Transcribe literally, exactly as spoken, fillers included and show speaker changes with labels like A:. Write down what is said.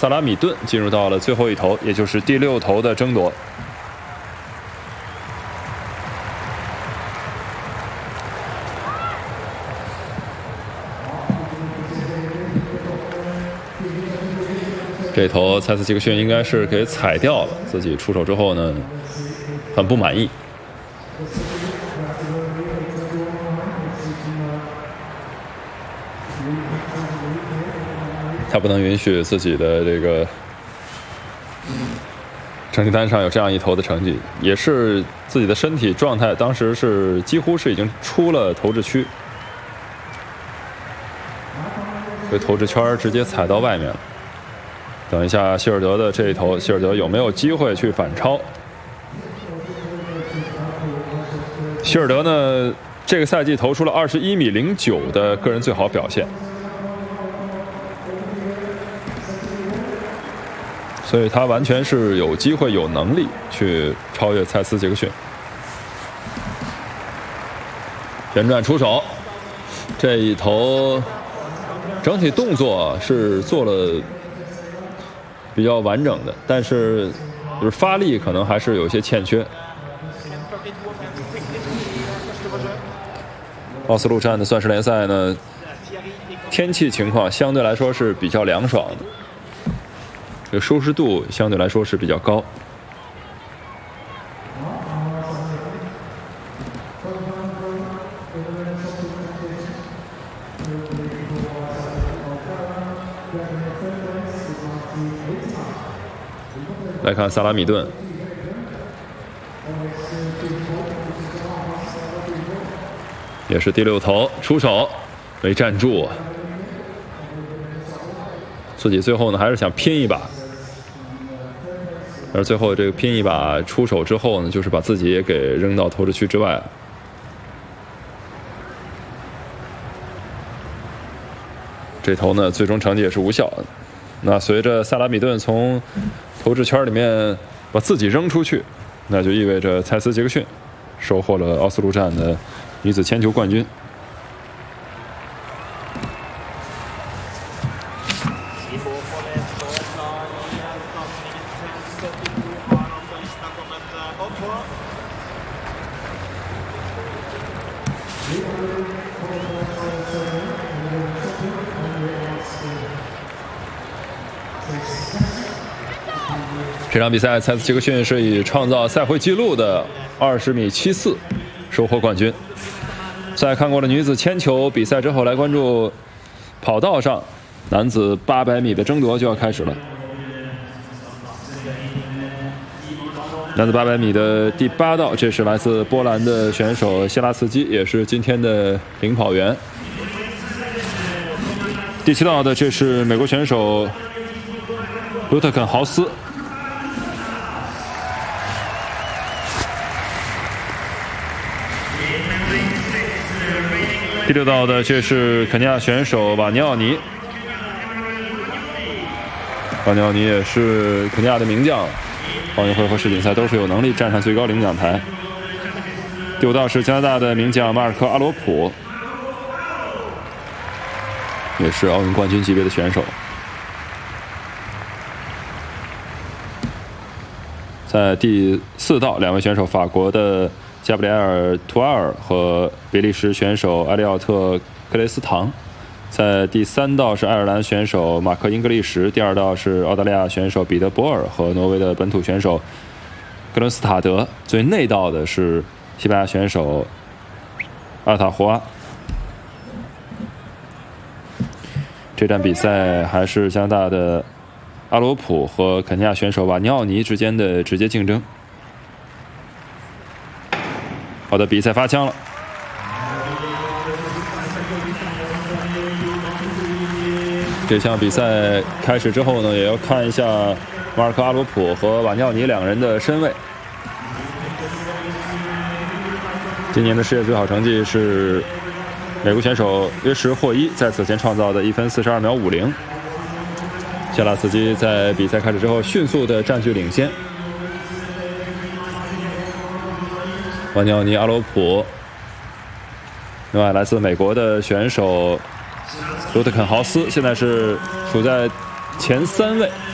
A: 萨拉米顿进入到了最后一头，也就是第六头的争夺。这头蔡斯杰克逊应该是给踩掉了，自己出手之后呢，很不满意。他不能允许自己的这个成绩单上有这样一头的成绩，也是自己的身体状态，当时是几乎是已经出了投掷区，这投掷圈直接踩到外面了。等一下希尔德的这一头，希尔德有没有机会去反超？希尔德呢，这个赛季投出了二十一米零九的个人最好表现。所以他完全是有机会、有能力去超越蔡斯杰克逊。旋转出手，这一头整体动作是做了比较完整的，但是就是发力可能还是有些欠缺。奥斯陆站的钻石联赛呢，天气情况相对来说是比较凉爽的。这个舒适度相对来说是比较高。来看萨拉米顿，也是第六头出手，没站住，自己最后呢还是想拼一把。而最后这个拼一把出手之后呢，就是把自己也给扔到投掷区之外了。这头呢，最终成绩也是无效。那随着萨拉米顿从投掷圈里面把自己扔出去，那就意味着蔡斯杰克逊收获了奥斯陆站的女子铅球冠军。这场比赛，蔡斯杰克逊是以创造赛会纪录的二十米七四收获冠军。在看过了女子铅球比赛之后，来关注跑道上男子八百米的争夺就要开始了。男子八百米的第八道，这是来自波兰的选手谢拉茨基，也是今天的领跑员。第七道的，这是美国选手卢特肯豪斯。第六道的，这是肯尼亚选手瓦尼奥尼。瓦尼奥尼也是肯尼亚的名将，奥运会和世锦赛都是有能力站上最高领奖台。第五道是加拿大的名将马尔科·阿罗普，也是奥运冠军级别的选手。在第四道，两位选手，法国的加布里埃尔·图阿尔和比利时选手埃利奥特·克雷斯唐。在第三道是爱尔兰选手马克·英格利什，第二道是澳大利亚选手彼得·博尔和挪威的本土选手格伦斯塔德。最内道的是西班牙选手阿塔胡阿。这场比赛还是加拿大的阿罗普和肯尼亚选手瓦尼奥尼之间的直接竞争。好的，比赛发枪了。这项比赛开始之后呢，也要看一下马尔科·阿罗普和瓦尼奥尼两人的身位。今年的世界最好成绩是美国选手约什霍伊在此前创造的一分四十二秒五零。谢拉茨基在比赛开始之后迅速的占据领先。瓦尼奥尼、阿罗普，另外来自美国的选手卢特肯豪斯现在是处在前三位。